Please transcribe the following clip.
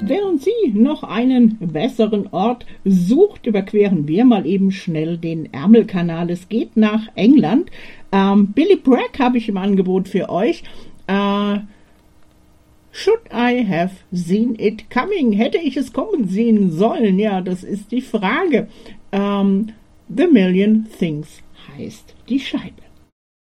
während sie noch einen besseren Ort sucht, überqueren wir mal eben schnell den Ärmelkanal. Es geht nach England. Billy Bragg habe ich im Angebot für euch. Should I have seen it coming? Hätte ich es kommen sehen sollen? Ja, das ist die Frage. The Million Things heißt die Scheibe.